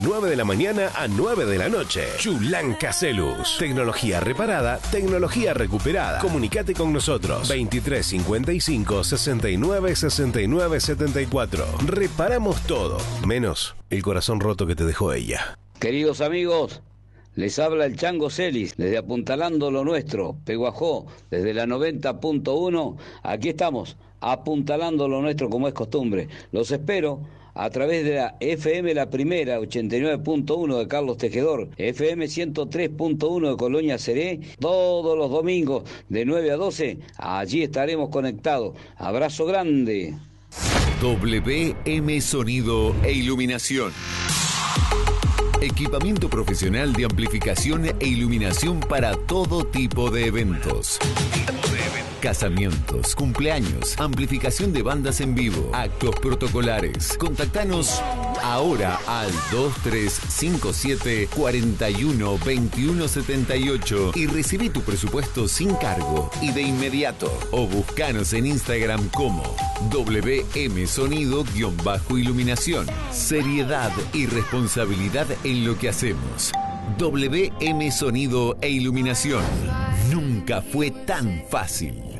9 de la mañana a 9 de la noche. Chulanca Celus. Tecnología reparada, tecnología recuperada. Comunicate con nosotros. 23 55 69 69 74. Reparamos todo, menos el corazón roto que te dejó ella. Queridos amigos, les habla el Chango Celis, desde Apuntalando lo Nuestro, Peguajó, desde la 90.1. Aquí estamos, apuntalando lo nuestro como es costumbre. Los espero a través de la FM La Primera, 89.1 de Carlos Tejedor, FM 103.1 de Colonia Seré, todos los domingos de 9 a 12, allí estaremos conectados. Abrazo grande. WM Sonido e Iluminación. Equipamiento profesional de amplificación e iluminación para todo tipo de eventos. Casamientos, cumpleaños, amplificación de bandas en vivo, actos protocolares. Contactanos ahora al 2357 41 21 78 y recibí tu presupuesto sin cargo y de inmediato. O buscanos en Instagram como WM Sonido-Iluminación. Seriedad y responsabilidad en lo que hacemos. WM Sonido e Iluminación. Nunca fue tan fácil.